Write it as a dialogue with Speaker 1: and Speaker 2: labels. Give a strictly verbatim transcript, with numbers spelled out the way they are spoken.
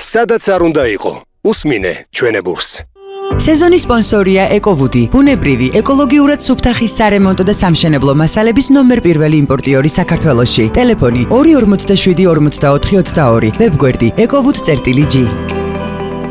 Speaker 1: სადაც არ უნდა იყო. უსმინე ჩვენებურს.
Speaker 2: სეზონის სპონსორია ეკოვუდი, ბუნებრივი, ეკოლოგიურად სუფთახის სარემონტო და სამშენებლო მასალების ნომერ პირველი იმპორტიორი საქართველოში. ტელეფონი ორი ორმოცდაშვიდი ორმოცდაოთხი ოცდაორი, ვებგვერდი ეკოვუდ წერტილი ჯი.